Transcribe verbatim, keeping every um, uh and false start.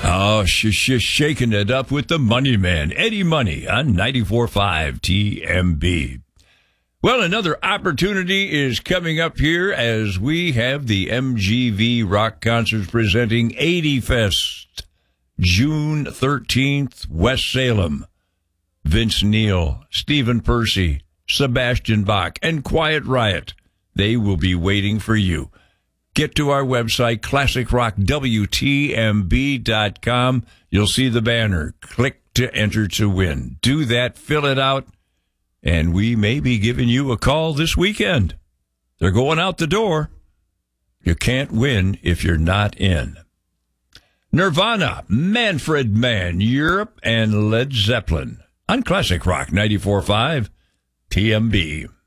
Oh, sh- sh- shaking it up with the Money Man, Eddie Money on ninety-four point five T M B. Well, another opportunity is coming up here as we have the M G V Rock Concerts presenting eighty Fest, June thirteenth, West Salem. Vince Neil, Stephen Percy, Sebastian Bach, and Quiet Riot. They will be waiting for you. Get to our website, classic rock w t m b dot com. You'll see the banner. Click to enter to win. Do that, fill it out, and we may be giving you a call this weekend. They're going out the door. You can't win if you're not in. Nirvana, Manfred Mann, Europe, and Led Zeppelin on Classic Rock ninety-four point five T M B.